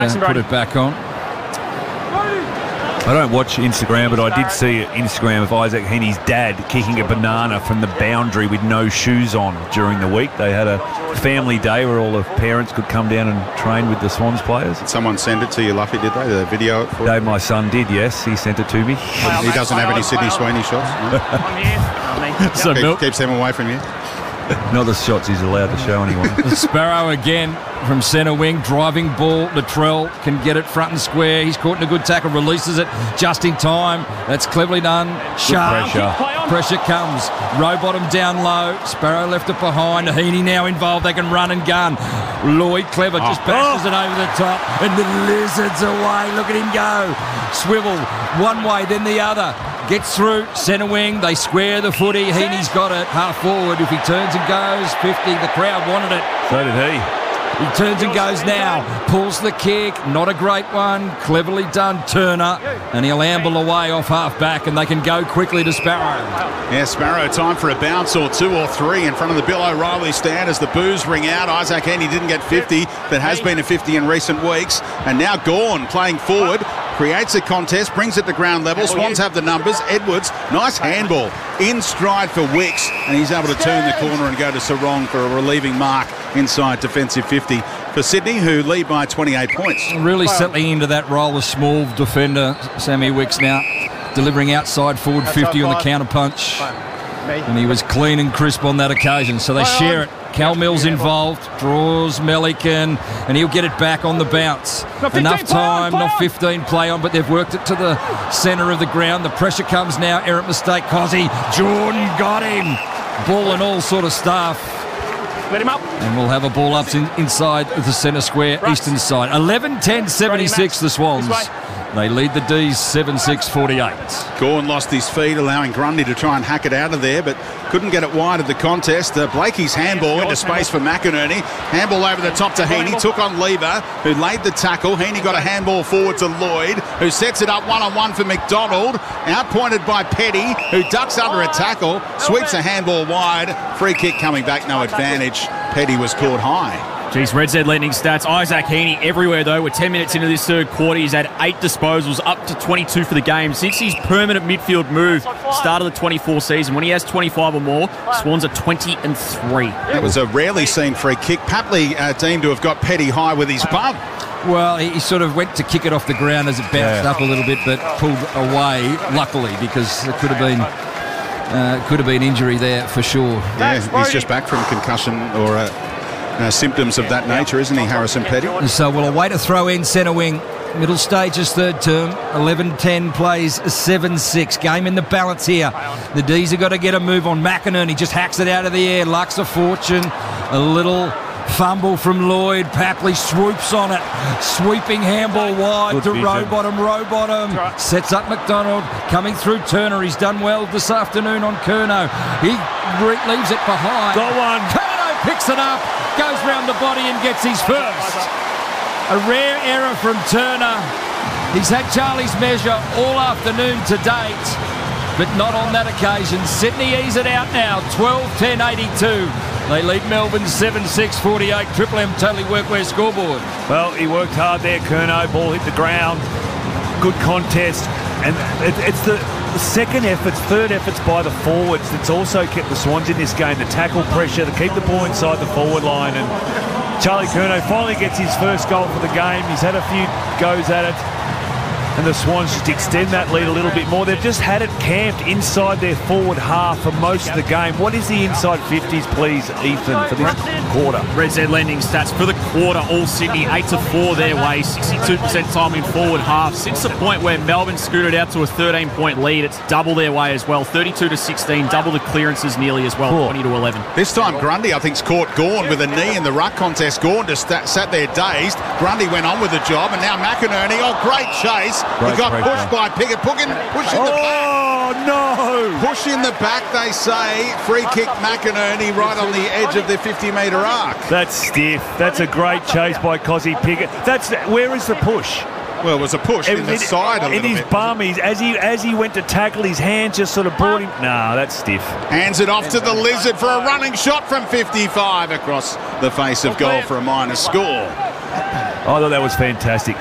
Put it back on. I don't watch Instagram, but I did see Instagram of Isaac Heaney's dad kicking a banana from the boundary with no shoes on during the week. They had a family day where all the parents could come down and train with the Swans players. Did someone send it to you, Luffy, did they? Did they video it for you? Dave, my son, did, yes. He sent it to me. He doesn't have any Sydney Sweeney shots? No? So Keeps them away from you? Not the shots he's allowed to show anyone. Sparrow again from centre wing, driving ball. Latrell can get it front and square. He's caught in a good tackle, releases it just in time. That's cleverly done. Sharp pressure comes. Rowbottom down low. Sparrow left it behind. Heaney now involved. They can run and gun. Lloyd Clever just bashes it over the top, and the Lizards away. Look at him go. Swivel one way, then the other. Gets through centre wing. They square the footy. Heaney's got it half forward. If he turns and goes 50, the crowd wanted it. So did he. He turns and goes now. Pulls the kick. Not a great one. Cleverly done, Turner. And he'll amble away off half back, and they can go quickly to Sparrow. Yeah, Sparrow, time for a bounce or two or three in front of the Bill O'Reilly stand as the boos ring out. Isaac Heaney didn't get 50. That has been a 50 in recent weeks. And now Gawn playing forward. Creates a contest, brings it to ground level. Swans have the numbers. Edwards, nice handball in stride for Wicks, and he's able to turn the corner and go to Sarong for a relieving mark inside defensive 50 for Sydney, who lead by 28 points. Really settling into that role as small defender, Sammy Wicks now delivering outside forward 50 on the counter punch. And he was clean and crisp on that occasion, so they share it. Cal Mills involved, draws Melican, and he'll get it back on the bounce. Enough time, not 15 play on, but they've worked it to the centre of the ground. The pressure comes now, errant mistake, Cozzy. Jordan got him. Ball and all sort of stuff. Let him up. And we'll have a ball up inside the centre square, eastern side. 11-10-76, the Swans. They lead the D's 7-6-48. Gawn lost his feet, allowing Grundy to try and hack it out of there, but couldn't get it wide of the contest. Blakey's handball into space for McInerney. Handball over the top to Heaney. Took on Lever, who laid the tackle. Heaney got a handball forward to Lloyd, who sets it up one-on-one for McDonald. Outpointed by Petty, who ducks under a tackle. Sweeps a handball wide. Free kick coming back, no advantage. Petty was caught high. Geez, Red Z leading stats. Isaac Heaney everywhere, though. We're 10 minutes into this third quarter. He's had 8 disposals, up to 22 for the game. Since his permanent midfield move, start of the 24 season, when he has 25 or more, Swans are 20-3. That was a rarely seen free kick. Papley deemed to have got Petty high with his bum. Well, he sort of went to kick it off the ground as it bounced up a little bit, but pulled away, luckily, because it could have been injury there for sure. Yeah, he's just back from concussion or symptoms of that nature, isn't he, Harrison Petty? So we'll await a throw in centre wing. Middle stages, third term. 11-10 plays 7-6. Game in the balance here. The D's have got to get a move on. McInerney just hacks it out of the air. Luck's a fortune. A little fumble from Lloyd. Papley swoops on it. Sweeping handball wide to Rowbottom. Rowbottom sets up McDonald. Coming through Turner. He's done well this afternoon on Curnow. He leaves it behind. Got one. Curnow picks it up. Goes round the body and gets his first. A rare error from Turner. He's had Charlie's measure all afternoon to date, but not on that occasion. Sydney ease it out now, 12-10-82. They lead Melbourne 7-6-48. Triple M Totally Workwear scoreboard. Well, he worked hard there, Curnow. Ball hit the ground. Good contest. And it's the second efforts, third efforts by the forwards that's also kept the Swans in this game. The tackle pressure, to keep the ball inside the forward line. And Charlie Curnow finally gets his first goal for the game. He's had a few goes at it. And the Swans just extend that lead a little bit more. They've just had it camped inside their forward half for most of the game. What is the inside 50s, please, Ethan, for this quarter? Red Z lending stats for the quarter, all Sydney, 8-4 their way, 62% time in forward half. Since the point where Melbourne scooted out to a 13-point lead, it's double their way as well, 32-16, double the clearances nearly as well, 20-11. This time Grundy, I think, has caught Gawn with a knee in the ruck contest. Gawn just sat there dazed. Grundy went on with the job, and now McInerney, great chase. He got pushed by Piggott. Push in the back. Oh, no. Push in the back, they say. Free kick McInerney right on the edge of the 50-metre arc. That's stiff. That's a great chase by Cozzy Piggott. Where is the push? Well, it was a push in the side a little bit. In his bum, as he went to tackle, his hand just sort of brought him. No, that's stiff. Hands it off to the Lizard for a running shot from 55 across the face of goal for a minor score. I thought that was fantastic.